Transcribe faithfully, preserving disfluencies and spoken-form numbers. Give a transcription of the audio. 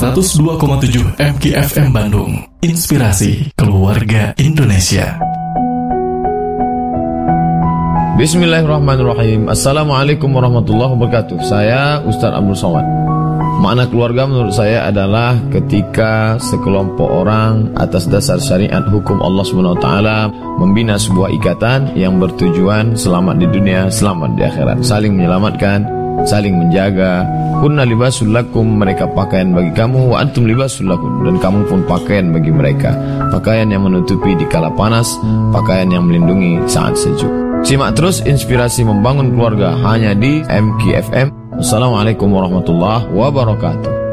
seratus dua koma tujuh M K F M Bandung. Inspirasi keluarga Indonesia. Bismillahirrahmanirrahim. Assalamualaikum warahmatullahi wabarakatuh. Saya Ustaz Abdul Somad. Makna keluarga menurut saya adalah ketika sekelompok orang atas dasar syariat hukum Allah subhanahu wa taala membina sebuah ikatan yang bertujuan selamat di dunia, selamat di akhirat, saling menyelamatkan, saling menjaga. Kunna libasul lakum, mereka pakaian bagi kamu, wa antum libasul lakum, dan kamu pun pakaian bagi mereka. Pakaian yang menutupi di kala panas, pakaian yang melindungi saat sejuk. Simak terus inspirasi membangun keluarga hanya di M K F M. Assalamualaikum warahmatullahi wabarakatuh.